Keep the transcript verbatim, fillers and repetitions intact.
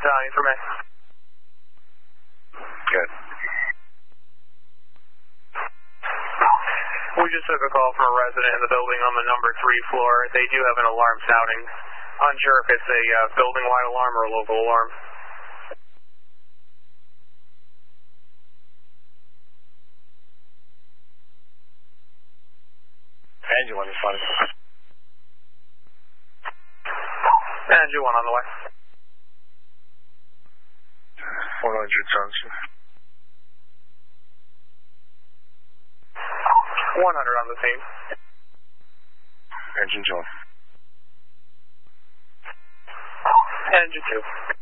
battalion for me. Good. We just took a call from a resident in the building on the number three floor. They do have an alarm sounding. Unsure if it's a uh, building-wide alarm or a local alarm. Engine one is fine. Engine one on the way. one hundred Johnson. one hundred on the scene. Engine two. Engine two.